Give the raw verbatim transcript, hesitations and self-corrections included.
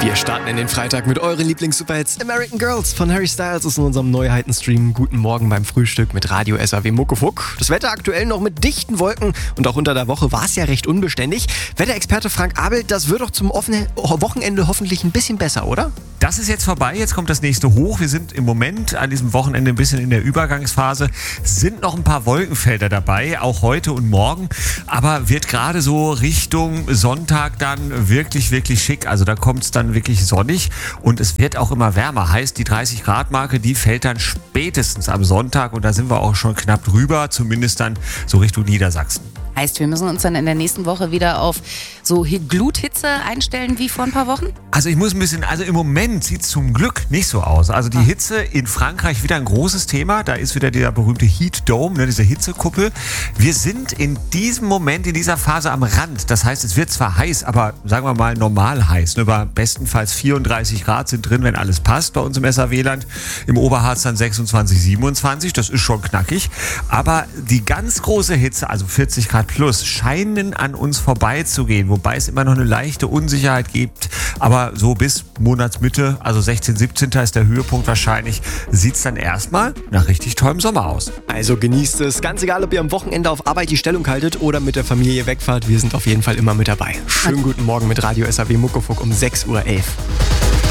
Wir starten in den Freitag mit euren Lieblings-Superhits. American Girls von Harry Styles ist in unserem Neuheiten-Stream. Guten Morgen beim Frühstück mit Radio S A W Muckefuck. Das Wetter aktuell noch mit dichten Wolken und auch unter der Woche war es ja recht unbeständig. Wetterexperte Frank Abel, das wird doch zum offenen Wochenende hoffentlich ein bisschen besser, oder? Das ist jetzt vorbei, jetzt kommt das nächste hoch. Wir sind im Moment an diesem Wochenende ein bisschen in der Übergangsphase. Es sind noch ein paar Wolkenfelder dabei, auch heute und morgen. Aber wird gerade so Richtung Sonntag dann wirklich, wirklich schick. Also da kommt es dann wirklich sonnig und es wird auch immer wärmer. Heißt, die dreißig Grad Marke, die fällt dann spätestens am Sonntag und da sind wir auch schon knapp drüber, zumindest dann so Richtung Niedersachsen. Heißt, wir müssen uns dann in der nächsten Woche wieder auf so Gluthitze einstellen wie vor ein paar Wochen? Also ich muss ein bisschen, also im Moment sieht es zum Glück nicht so aus. Also die Hitze in Frankreich wieder ein großes Thema. Da ist wieder der berühmte Heat Dome, ne, diese Hitzekuppel. Wir sind in diesem Moment, in dieser Phase am Rand. Das heißt, es wird zwar heiß, aber sagen wir mal normal heiß. Ne, bei bestenfalls vierunddreißig Grad sind drin, wenn alles passt bei uns im S A W-Land. Im Oberharz dann sechsundzwanzig, siebenundzwanzig. Das ist schon knackig. Aber die ganz große Hitze, also vierzig Grad plus, scheinen an uns vorbeizugehen. Wobei es immer noch eine leichte Unsicherheit gibt. Aber so bis Monatsmitte, also sechzehnten, siebzehnten ist der Höhepunkt wahrscheinlich, sieht es dann erstmal nach richtig tollem Sommer aus. Also genießt es. Ganz egal, ob ihr am Wochenende auf Arbeit die Stellung haltet oder mit der Familie wegfahrt. Wir sind auf jeden Fall immer mit dabei. Schönen guten Morgen mit Radio S A W Muckefuck um sechs Uhr elf.